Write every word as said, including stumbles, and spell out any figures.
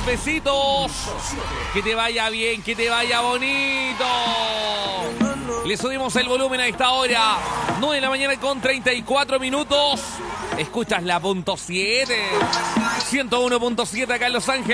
Besitos. Que te vaya bien, que te vaya bonito. Le subimos el volumen a esta hora. nueve de la mañana con treinta y cuatro minutos. Escuchas la punto siete. ciento uno punto siete acá en Los Ángeles.